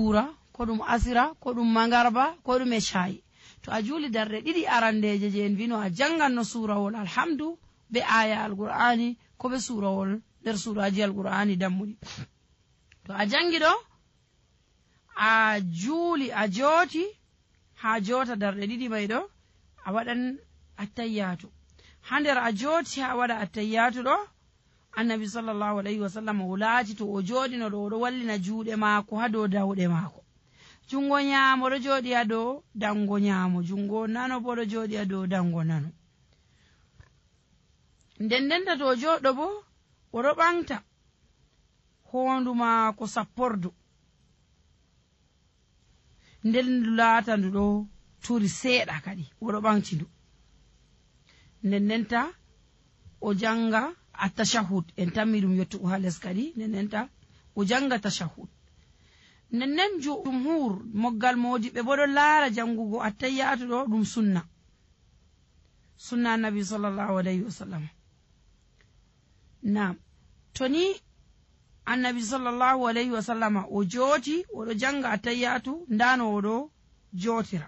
zura ko ɗum asira ko ɗum mangarba ko ɗum e shayi to a juuli darde ɗiɗi arandeje je en wino a janganno surawol alhamdu be aya alqur'ani ko be surawol nder suraji alqur'ani dammuɗi to a jangi ɗo a juuli a jooti ha jota darde ɗiɗi may ɗo a waɗan attayyatu ha nder a jooti ha waɗa attayyatu ɗo annabi sallallahu alayhi wa sallam o laati to o jooɗino ɗo oɗo wallina juuɗe maako ha dow dawɗe maako jungo nyaamo ɗo jooɗi ha dow dango nyaamo jungo nano bo ɗo jooɗi ha dow dango nano nden ndenta to o jooɗo bo oɗo ɓamta hondu maako sappordu nden ndu laata ndu ɗo turi seeɗa kadi oɗo ɓamti ndu nden ndenta o janga attashahud en tammi ɗum yettugo ha les kadi nden ndenta o janga tashahud nden nden jumhur moggal modiɓe bo ɗo laara jangugo attayyatu ɗo ɗum sunna annabi sallallahu alayhi wa sallam nam to ni annabi sallallahu alayhi wa sallama o jooti oɗo janga attayyatu ndano oɗo jootira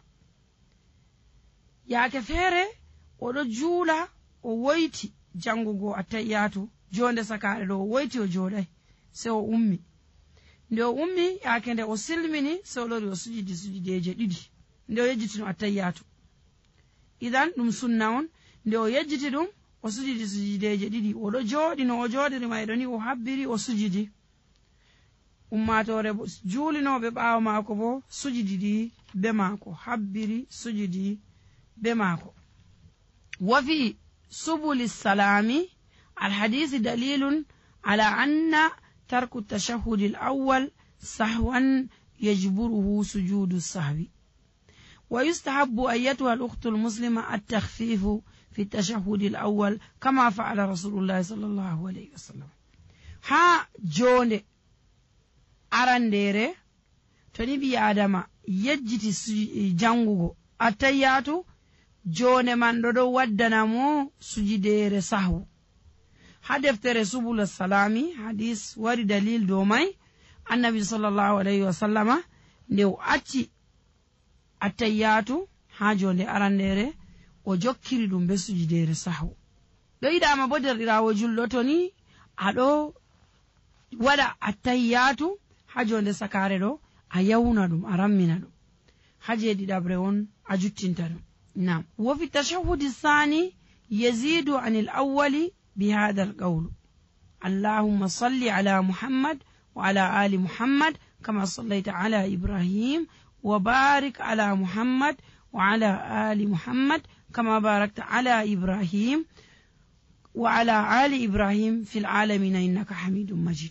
yaake feere oɗo juula o woyti jangugo attayyatu jonde sakare ɗo o woyti o jooɗay se o ummi nde o ummi yaake nde o silmini se o lori o sujidi sujudeje ɗiɗi nde o yejjitino attayyatu idan ɗum sunna on nde o yejjiti ɗum o sujidi sujudeje ɗiɗi oɗo jooɗi no o jooɗiri mayɗo ni o habbiri o sujidi ummatore juulinoɓe ɓaawo maako bo sujidi be maako habbiri sujidi be maako wa fi subuli salami alhadisi dalilun ala anna tarku tashahudi alawwal sahwan yajburuhu sujudu sahwi ويستحب أيتها الأخت المسلمة التخفيف في التشهد الأول كما فعل رسول الله صلى الله عليه وسلم ها جون أراندير تنبي آدم يجتي جانغو أتياتو جون من دو ودنامو سجدير سهو هدفتر سبل السلامي حديث وري دليل دوماي النبي صلى الله عليه وسلم نيو أتي attayyatu ha jonde arandere o jokkiri ɗum be sujudere sahu ɗo yiɗama bo derɗirawo julɗo to ni aɗo waɗa attayyatu ha jonde sakare ɗo a yawna ɗum a rammina ɗum ha je ɗiɗabre on a juttinta ɗum nam wo fi tashahudi sani yazidu an il awwali bi hada al qawlu allahumma salli ala muhammad wa ala ali muhammad kama sallaita ala ibrahim وبارك على محمد وعلى آل محمد كما باركت على إبراهيم وعلى آل إبراهيم في العالمين إنك حميد مجيد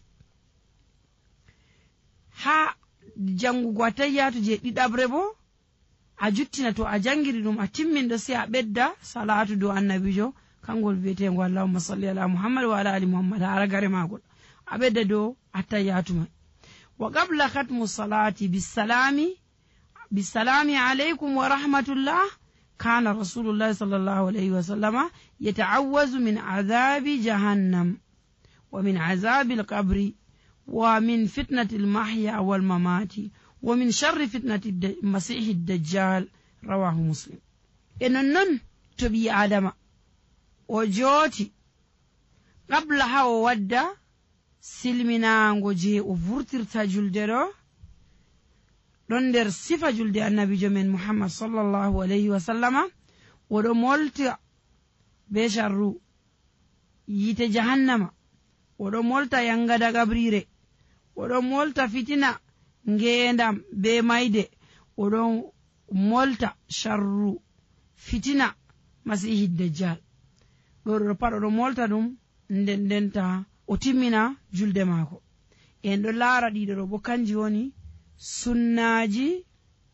ها jangugo attayyatu je ɗiɗabre bo a juttina to a jangiri ɗum a timminɗo se a ɓedda salatu dow annabijo kangol wiyetego allahumma salli ala muhammad wa ala ali muhammad ha ragare magol a ɓedda dow attayyatu mai wa qabla khatmu salati بالسلام عليكم ورحمة الله كان رسول الله صلى الله عليه وسلم يتعوذ من عذاب جهنم ومن عذاب القبر ومن فتنة المحيا والممات ومن شر فتنة المسيح الدجال رواه مسلم إنن تبي آدم وجوتي قبلها وودى سلمنا وجي وفرتر تجل درو ɗon nder sifa julde annabijo men muhammad sallallahu alayhi wa sallama oɗo molta be sharru yite jahannama oɗo molta yangada gabrire oɗo molta fitina ngendam be mayde oɗo molta sharru fitina masihi dajjal ɗo pat oɗo molta ɗum nden ndenta o timmina julde maako en ɗo laara ɗiɗo ɗo bo kanji woni sunnaji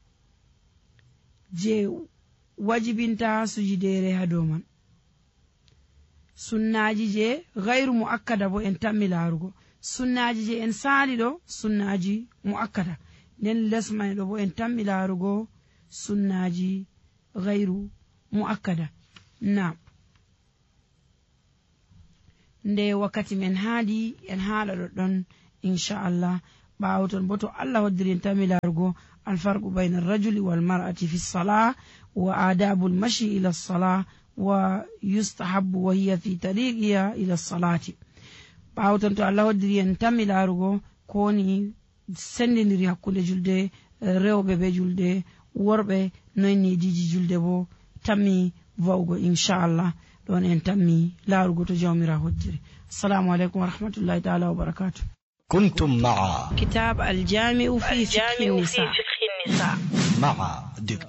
je wajibinta sujudere ha dow man sunnaji je gayru muakkada bo en tammi laarugo sunnaji je en saali ɗo sunnaji muakkada nden lesmai ɗo bo en tammi laarugo sunnaji gayru muakkada na nde wakkati men haadi en haala ɗo ɗon inchallah باوتن بوتو الله ودرين تاملارغو الفرق بين الرجل والمرأة في الصلاة وآداب المشي إلى الصلاة ويستحب وهي في طريقها إلى الصلاة باوتن تو الله ودرين تاملارغو كوني sendindiri hakkunde julde rewɓe be julde worɓe noyni diji julde bo tammi vawgo inchallah ɗon en tammi laarugo to jawmira hoddiri. Assalamu alaikum warahmatullahi taala wabarakatuh. كنتم مع كتاب الجامع في فقه النساء مع دكتور